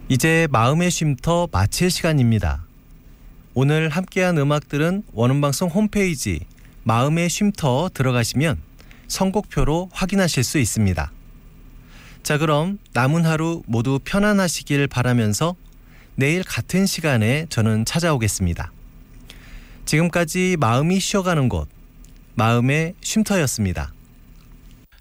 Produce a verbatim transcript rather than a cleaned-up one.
이제 마음의 쉼터 마칠 시간입니다. 오늘 함께한 음악들은 원음방송 홈페이지 마음의 쉼터 들어가시면 선곡표로 확인하실 수 있습니다. 자, 그럼 남은 하루 모두 편안하시길 바라면서 내일 같은 시간에 저는 찾아오겠습니다. 지금까지 마음이 쉬어가는 곳 마음의 쉼터였습니다.